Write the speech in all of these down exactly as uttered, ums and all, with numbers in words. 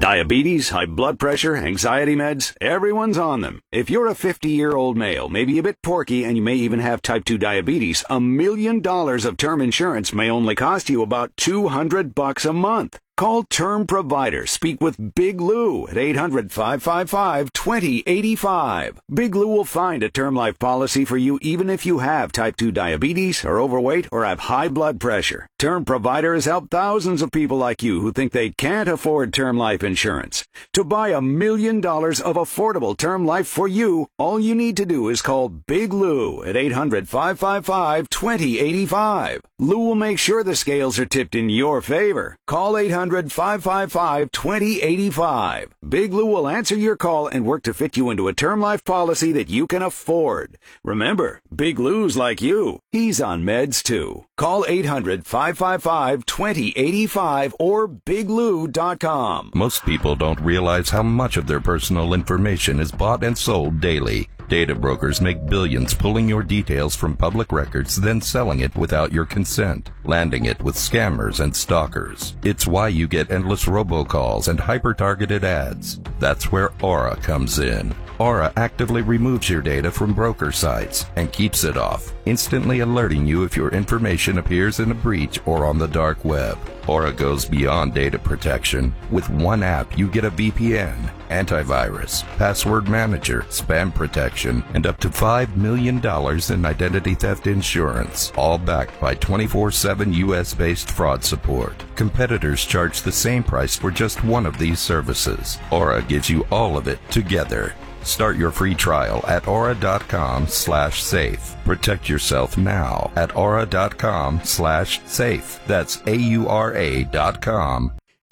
Diabetes, high blood pressure, anxiety meds, everyone's on them. If you're a fifty-year-old male, maybe a bit porky, and you may even have type two diabetes, a million dollars of term insurance may only cost you about two hundred bucks a month. Call Term Provider. Speak with Big Lou at eight hundred, five five five, two zero eight five. Big Lou will find a term life policy for you even if you have type two diabetes, are overweight, or have high blood pressure. Term Provider has helped thousands of people like you who think they can't afford term life insurance. To buy a million dollars of affordable term life for you, all you need to do is call Big Lou at eight hundred, five five five, two zero eight five. Lou will make sure the scales are tipped in your favor. Call eight hundred, five five five, two zero eight five. Big Lou will answer your call and work to fit you into a term life policy that you can afford. Remember, Big Lou's like you. He's on meds too. Call eight hundred, five five five, two zero eight five or big lou dot com. Most people don't realize how much of their personal information is bought and sold daily. Data brokers make billions pulling your details from public records, then selling it without your consent, landing it with scammers and stalkers. It's why you get endless robocalls and hyper-targeted ads. That's where Aura comes in. Aura actively removes your data from broker sites and keeps it off, instantly alerting you if your information appears in a breach or on the dark web. Aura goes beyond data protection. With one app, you get a V P N, antivirus, password manager, spam protection, and up to five million dollars in identity theft insurance, all backed by twenty-four seven U S-based fraud support. Competitors charge the same price for just one of these services. Aura gives you all of it together. Start your free trial at aura.com slash safe. Protect yourself now at aura.com slash safe. That's A-U-R-A dot com.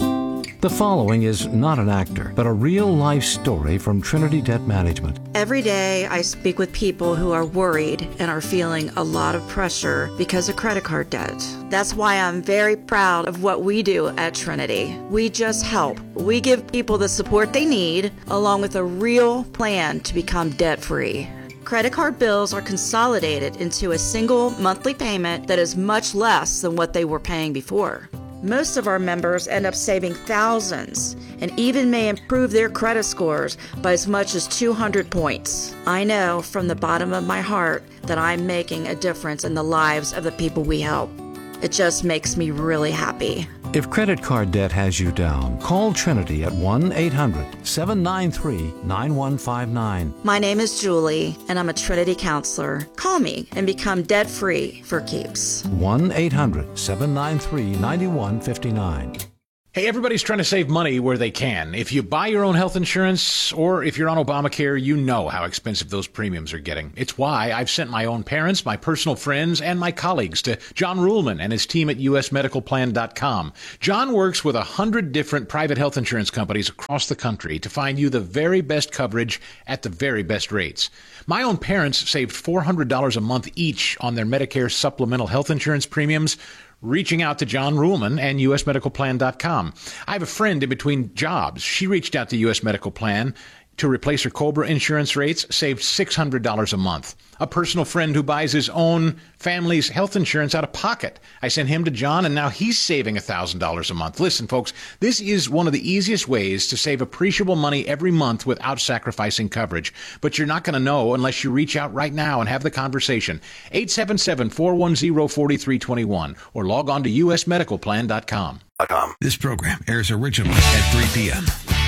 The following is not an actor, but a real-life story from Trinity Debt Management. Every day I speak with people who are worried and are feeling a lot of pressure because of credit card debt. That's why I'm very proud of what we do at Trinity. We just help. We give people the support they need, along with a real plan to become debt-free. Credit card bills are consolidated into a single monthly payment that is much less than what they were paying before. Most of our members end up saving thousands and even may improve their credit scores by as much as two hundred points. I know from the bottom of my heart that I'm making a difference in the lives of the people we help. It just makes me really happy. If credit card debt has you down, call Trinity at one eight hundred, seven nine three, nine one five nine. My name is Julie, and I'm a Trinity counselor. Call me and become debt-free for keeps. one eight hundred, seven nine three, nine one five nine. Hey, everybody's trying to save money where they can. If you buy your own health insurance or if you're on Obamacare, you know how expensive those premiums are getting. It's why I've sent my own parents, my personal friends, and my colleagues to John Ruhlman and his team at U S medical plan dot com. John works with a hundred different private health insurance companies across the country to find you the very best coverage at the very best rates. My own parents saved four hundred dollars a month each on their Medicare supplemental health insurance premiums, reaching out to John Ruhlman and U S medical plan dot com. I have a friend in between jobs. She reached out to U S Medical Plan to replace her COBRA insurance rates, saved six hundred dollars a month. A personal friend who buys his own family's health insurance out of pocket. I sent him to John, and now he's saving one thousand dollars a month. Listen, folks, this is one of the easiest ways to save appreciable money every month without sacrificing coverage. But you're not going to know unless you reach out right now and have the conversation. eight seven seven, four one zero, four three two one or log on to U S medical plan dot com. This program airs originally at three p.m.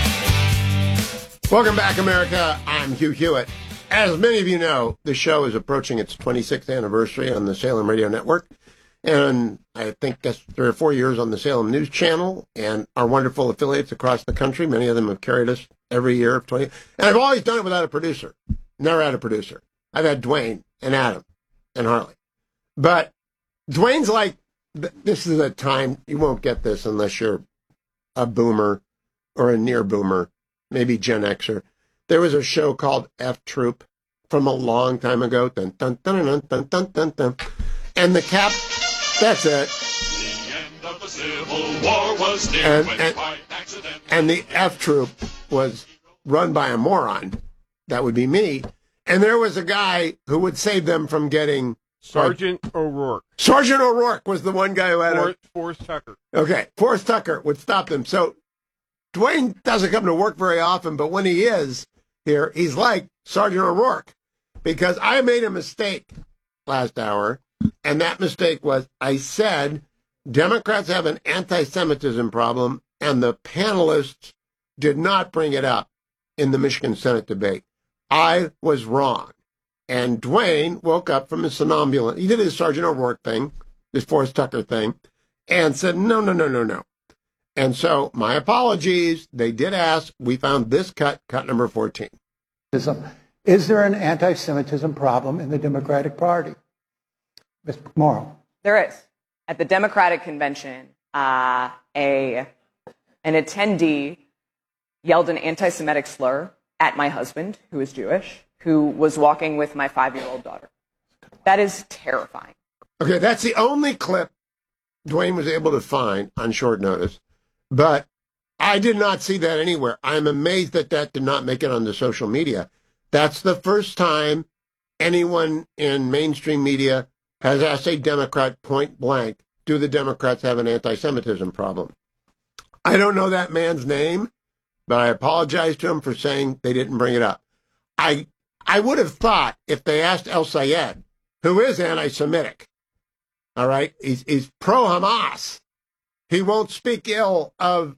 Welcome back, America. I'm Hugh Hewitt. As many of you know, the show is approaching its twenty-sixth anniversary on the Salem Radio Network. And I think that's three or four years on the Salem News Channel and our wonderful affiliates across the country. Many of them have carried us every year of twenty. And I've always done it without a producer. Never had a producer. I've had Dwayne and Adam and Harley. But Dwayne's like, this is a time, you won't get this unless you're a boomer or a near boomer, maybe Gen Xer. There was a show called F Troop from a long time ago. Dun, dun, dun, dun, dun, dun, dun, dun. And the cap, that's it. The end of the Civil War was near and, when and, quite accident. and the F Troop was run by a moron. That would be me. And there was a guy who would save them from getting... Sergeant like, O'Rourke. Sergeant O'Rourke was the one guy who had For, a... Forrest Tucker. Okay, Forrest Tucker would stop them. So Dwayne doesn't come to work very often, but when he is here, he's like Sergeant O'Rourke, because I made a mistake last hour, and that mistake was I said Democrats have an anti-Semitism problem, and the panelists did not bring it up in the Michigan Senate debate. I was wrong. And Dwayne woke up from his somnambulance. He did his Sergeant O'Rourke thing, his Forrest Tucker thing, and said, no, no, no, no, no. And so my apologies. They did ask. We found this cut, cut number fourteen. Is there an anti-Semitism problem in the Democratic Party? Miz McMorrow. There is. At the Democratic Convention, uh, a an attendee yelled an anti-Semitic slur at my husband, who is Jewish, who was walking with my five-year-old daughter. That is terrifying. Okay, that's the only clip Dwayne was able to find on short notice, but I did not see that anywhere. I'm amazed that that did not make it onto social media. That's the first time anyone in mainstream media has asked a Democrat point blank, do the Democrats have an anti-Semitism problem? I don't know that man's name, but I apologize to him for saying they didn't bring it up. I I would have thought if they asked El-Sayed, who is anti-Semitic, all right, he's, he's pro-Hamas, he won't speak ill of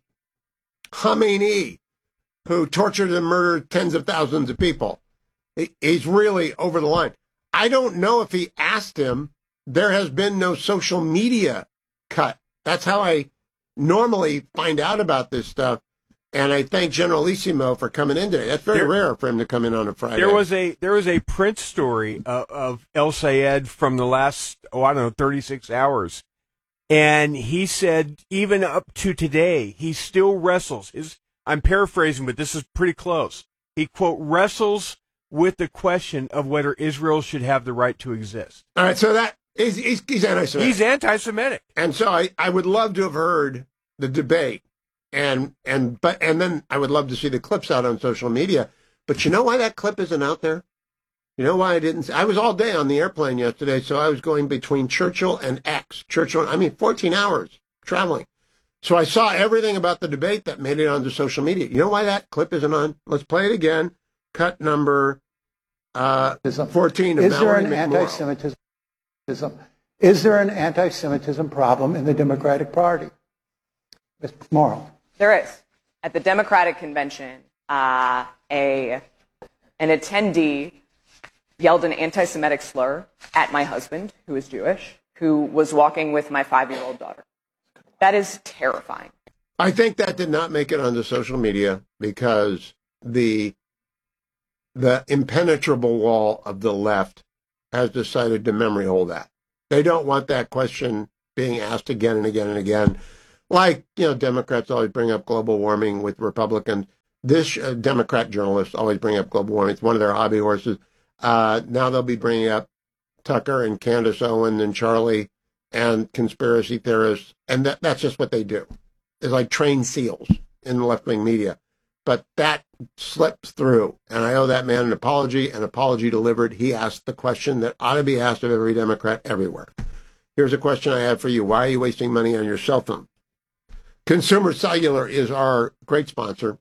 Khamenei, who tortured and murdered tens of thousands of people. He, he's really over the line. I don't know if he asked him. There has been no social media cut. That's how I normally find out about this stuff. And I thank Generalissimo for coming in today. That's very there, rare for him to come in on a Friday. There was a there was a print story of, of El-Sayed from the last, oh, I don't know, thirty-six hours. And he said even up to today, he still wrestles. His, I'm paraphrasing, but this is pretty close. He, quote, wrestles with the question of whether Israel should have the right to exist. All right, so that he's, he's, he's anti-Semitic. He's anti-Semitic. And so I, I would love to have heard the debate. And and but and then I would love to see the clips out on social media. But you know why that clip isn't out there? You know why I didn't? I was all day on the airplane yesterday, so I was going between Churchill and X. Churchill, I mean, fourteen hours traveling. So I saw everything about the debate that made it onto social media. You know why that clip isn't on? Let's play it again. Cut number uh, fourteen. Of is there Mallory an McMorrow. anti-Semitism? Is there an anti-Semitism problem in the Democratic Party? Miz McMorrow. There is. At the Democratic Convention, uh, a an attendee yelled an anti-Semitic slur at my husband, who is Jewish, who was walking with my five-year-old daughter. That is terrifying. I think that did not make it onto social media because the the impenetrable wall of the left has decided to memory hold that. They don't want that question being asked again and again and again. Like, you know, Democrats always bring up global warming with Republicans. This uh, Democrat journalists always bring up global warming. It's one of their hobby horses. Uh, now they'll be bringing up Tucker and Candace Owen and Charlie and conspiracy theorists. And that, that's just what they do. It's like trained seals in the left-wing media. But that slips through. And I owe that man an apology, an apology delivered. He asked the question that ought to be asked of every Democrat everywhere. Here's a question I have for you. Why are you wasting money on your cell phone? Consumer Cellular is our great sponsor.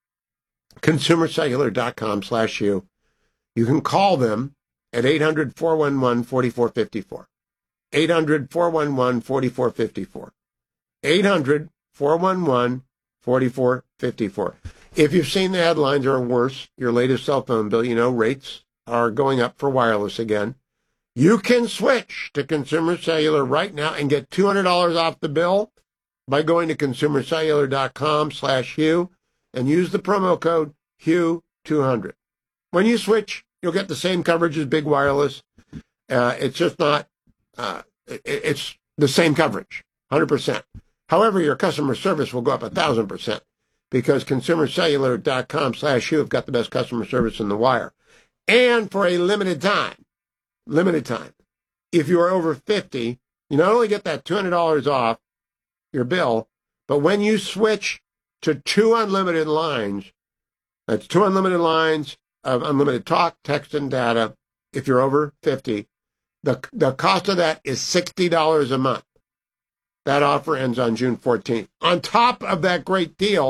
consumercellular.com slash you. You can call them at eight hundred, four one one, four four five four. eight hundred, four one one, four four five four. eight hundred, four one one, four four five four. If you've seen the headlines or worse, your latest cell phone bill, you know rates are going up for wireless again. You can switch to Consumer Cellular right now and get two hundred dollars off the bill by going to consumercellular.com slash Hugh and use the promo code Hugh two hundred. When you switch, you'll get the same coverage as big wireless. Uh, it's just not, uh, it, it's the same coverage, one hundred percent. However, your customer service will go up one thousand percent because consumercellular.com slash Hugh have got the best customer service in the wire. And for a limited time, limited time, if you are over fifty, you not only get that two hundred dollars off your bill, but when you switch to two unlimited lines, that's two unlimited lines of unlimited talk, text, and data. If you're over fifty, the the cost of that is sixty dollars a month. That offer ends on June fourteenth. On top of that great deal,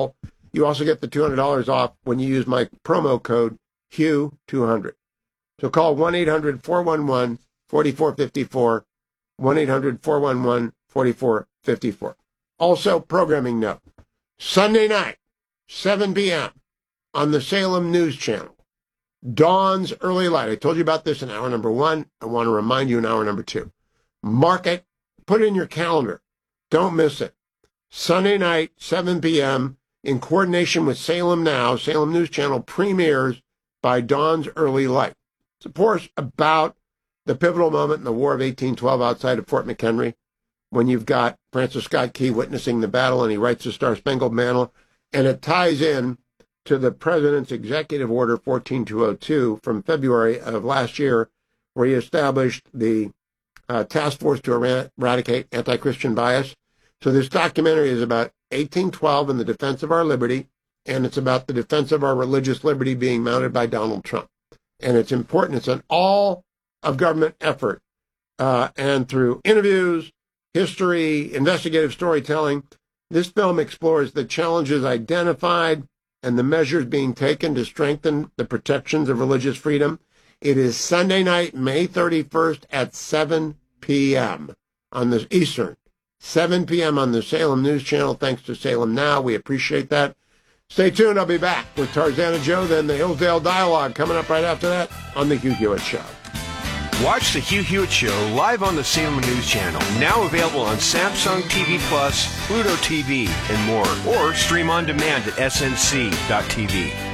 You also get the two hundred dollars off when you use my promo code Hugh two hundred. So call one eight hundred four one one four four five four, one eight hundred four one one four four five four. Also, programming note, Sunday night, seven p.m. on the Salem News Channel, Dawn's Early Light. I told you about this in hour number one. I want to remind you in hour number two. Mark it. Put it in your calendar. Don't miss it. Sunday night, seven p.m., in coordination with Salem Now, Salem News Channel premieres by Dawn's Early Light. It's, of course, about the pivotal moment in the War of eighteen twelve outside of Fort McHenry, when you've got Francis Scott Key witnessing the battle and he writes the Star-Spangled Banner, and it ties in to the President's Executive Order fourteen two oh two from February of last year, where he established the uh, task force to er- eradicate anti-Christian bias. So this documentary is about eighteen twelve and the defense of our liberty, and it's about the defense of our religious liberty being mounted by Donald Trump. And it's important. It's an all-of-government effort, uh, and through interviews, history, investigative storytelling, this film explores the challenges identified and the measures being taken to strengthen the protections of religious freedom. It is Sunday night, May thirty-first at seven p.m. on the Eastern. seven p.m. on the Salem News Channel, thanks to Salem Now. We appreciate that. Stay tuned. I'll be back with Tarzana Joe, then the Hillsdale Dialogue coming up right after that on The Hugh Hewitt Show. Watch The Hugh Hewitt Show live on the Salem News Channel, now available on Samsung T V Plus, Pluto T V, and more, or stream on demand at S N C dot T V.